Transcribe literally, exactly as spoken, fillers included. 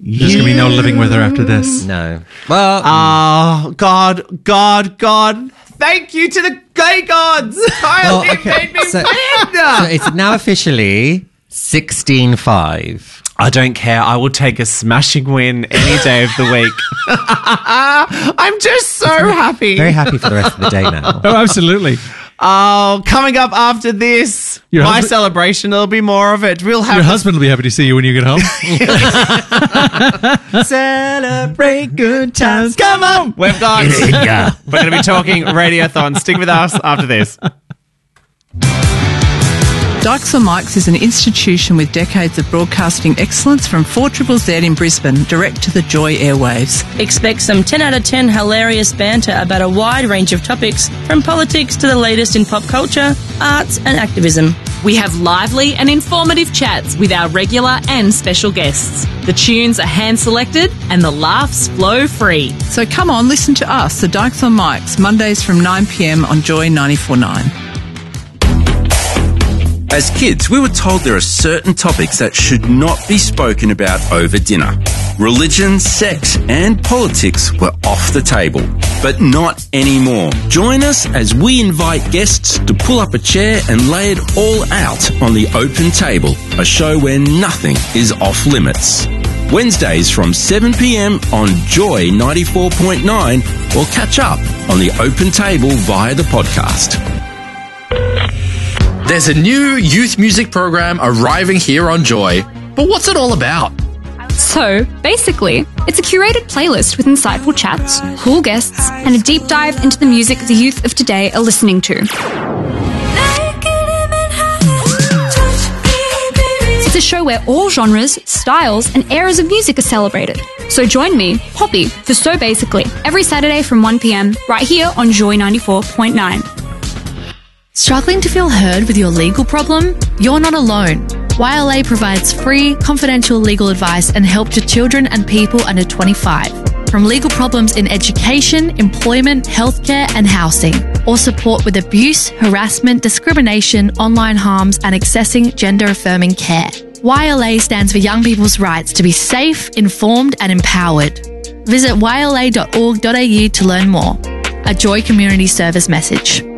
There's going to be no living with her after this. No. Well, Oh, God, God, God. Thank you to the gay gods. Kylie well, okay. made me So, pregnant. so it's now officially sixteen five. I don't care. I will take a smashing win any day of the week. I'm just so happy. Very happy for the rest of the day now. Oh, absolutely. Oh, coming up after this, Your my husband- celebration, there'll be more of it. We'll have Your the- husband will be happy to see you when you get home. Celebrate good times. Come on. We've got, we're going to be talking Radiothon. Stick with us after this. Dykes on Mics is an institution with decades of broadcasting excellence from four Z Z Z in Brisbane, direct to the Joy airwaves. Expect some ten out of ten hilarious banter about a wide range of topics, from politics to the latest in pop culture, arts and activism. We have lively and informative chats with our regular and special guests. The tunes are hand-selected and the laughs flow free. So come on, listen to us, the Dykes on Mics, Mondays from nine p m on Joy ninety-four point nine. As kids, we were told there are certain topics that should not be spoken about over dinner. Religion, sex, and politics were off the table, but not anymore. Join us as we invite guests to pull up a chair and lay it all out on the open table, a show where nothing is off limits. Wednesdays from seven p m on Joy ninety-four point nine, or catch up on the open table via the podcast. There's a new youth music program arriving here on Joy. But what's it all about? So, basically, it's a curated playlist with insightful chats, cool guests, and a deep dive into the music the youth of today are listening to. It's a show where all genres, styles, and eras of music are celebrated. So join me, Poppy, for So Basically, every Saturday from one p m, right here on Joy ninety-four point nine. Struggling to feel heard with your legal problem? You're not alone. Y L A provides free, confidential legal advice and help to children and people under twenty-five. From legal problems in education, employment, healthcare and housing, or support with abuse, harassment, discrimination, online harms and accessing gender-affirming care. Y L A stands for young people's rights to be safe, informed and empowered. Visit y l a dot org dot a u to learn more. A Joy Community Service message.